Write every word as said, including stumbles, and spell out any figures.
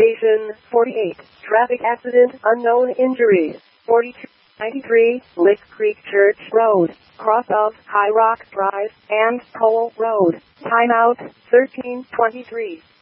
Station forty-eight. Traffic accident, unknown injuries. forty-two ninety-three, Lick Creek Church Road, cross of High Rock Drive and Cole Road. Timeout, thirteen twenty-three.